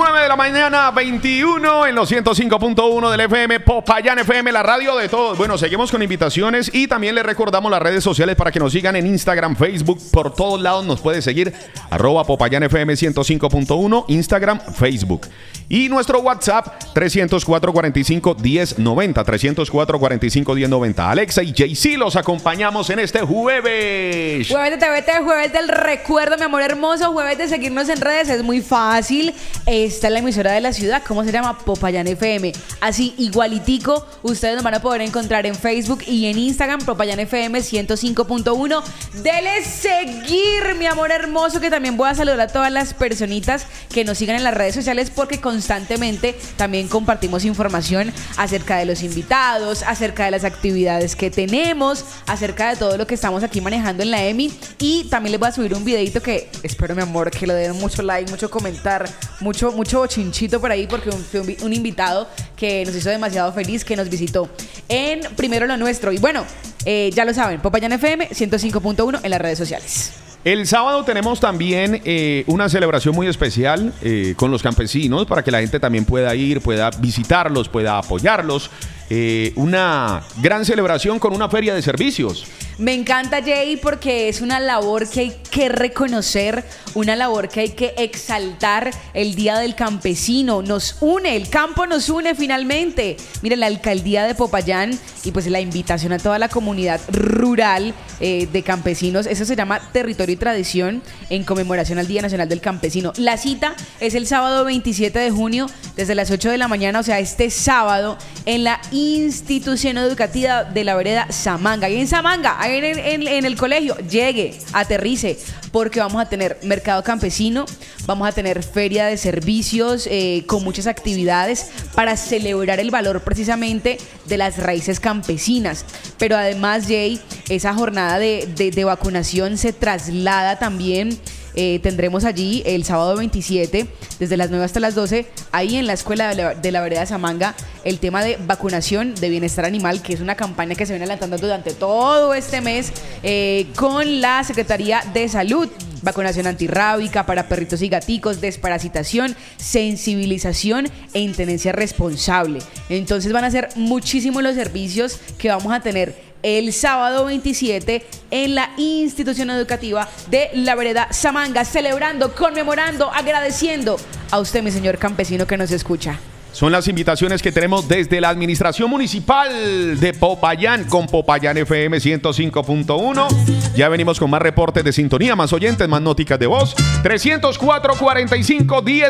9 de la mañana, 21 en los 105.1 del FM, Popayán FM, la radio de todos. Bueno, seguimos con invitaciones y también les recordamos las redes sociales para que nos sigan en Instagram, Facebook, por todos lados nos puede seguir, @Popayán FM 105.1, Instagram, Facebook. Y nuestro WhatsApp, 304-45-1090, 304-45-1090. Alexa y JC los acompañamos en este jueves. Jueves de TVT, jueves del recuerdo, mi amor hermoso, jueves de seguirnos en redes, es muy fácil. Esta es la emisora de la ciudad, ¿cómo se llama? Popayán FM. Así, igualitico, ustedes nos van a poder encontrar en Facebook y en Instagram, Popayán FM 105.1. Dele seguir, mi amor hermoso, que también voy a saludar a todas las personitas que nos sigan en las redes sociales porque constantemente también compartimos información acerca de los invitados, acerca de las actividades que tenemos, acerca de todo lo que estamos aquí manejando en la EMI. Y también les voy a subir un videito que espero, mi amor, que le den mucho like, mucho comentar, mucho chinchito por ahí, porque fue un invitado que nos hizo demasiado feliz, que nos visitó en Primero lo Nuestro. Y bueno, ya lo saben, Popayán FM 105.1 en las redes sociales. El sábado tenemos también una celebración muy especial con los campesinos para que la gente también pueda ir, pueda visitarlos, pueda apoyarlos. Una gran celebración con una feria de servicios. Me encanta, Jay, porque es una labor que hay que reconocer, una labor que hay que exaltar. El Día del Campesino nos une, el campo nos une finalmente. Mira, la alcaldía de Popayán y pues la invitación a toda la comunidad rural de campesinos. Eso se llama Territorio y Tradición en conmemoración al Día Nacional del Campesino. La cita es el sábado 27 de junio desde las 8 de la mañana, o sea, este sábado, en la institución educativa de la vereda Samanga. Y en Samanga, ahí en el colegio, llegue, aterrice, porque vamos a tener mercado campesino, vamos a tener feria de servicios con muchas actividades para celebrar el valor precisamente de las raíces campesinas. Pero además, Jay, esa jornada de vacunación se traslada también. Tendremos allí el sábado 27, desde las 9 hasta las 12, ahí en la escuela de la vereda Samanga, el tema de vacunación de bienestar animal, que es una campaña que se viene adelantando durante todo este mes con la Secretaría de Salud. Vacunación antirrábica para perritos y gaticos, desparasitación, sensibilización e intenencia responsable. Entonces van a ser muchísimos los servicios que vamos a tener el sábado 27 en la institución educativa de la vereda Samanga, celebrando, conmemorando, agradeciendo a usted, mi señor campesino que nos escucha. Son las invitaciones que tenemos desde la Administración Municipal de Popayán con Popayán FM 105.1. Ya venimos con más reportes de sintonía, más oyentes, más nóticas de voz. 304-45-10.